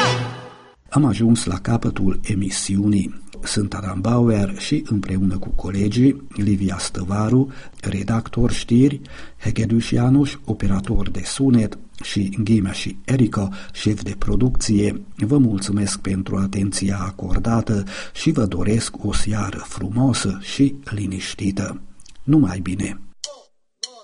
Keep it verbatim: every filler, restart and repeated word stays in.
Am ajuns la capătul emisiunii. Sunt Adam Bauer și împreună cu colegii Livia Stăvaru, redactor știri, Hegedus János, operator de sunet și Ghimea și Erica, șef de producție, vă mulțumesc pentru atenția acordată și vă doresc o seară frumoasă și liniștită. Numai bine!